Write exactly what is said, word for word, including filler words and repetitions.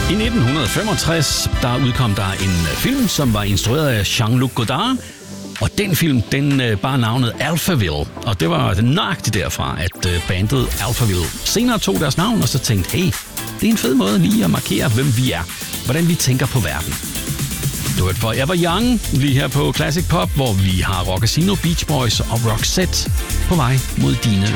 I nitten femogtres, der udkom der en film, som var instrueret af Jean-Luc Godard. Og den film, den bar navnet Alphaville. Og det var nøjagtigt derfra, at bandet Alphaville senere tog deres navn, og så tænkte, hey, det er en fed måde lige at markere, hvem vi er. Hvordan vi tænker på verden. Du hørte Forever Young, lige her på Classic Pop, hvor vi har Rock Casino, Beach Boys og Roxette på vej mod dine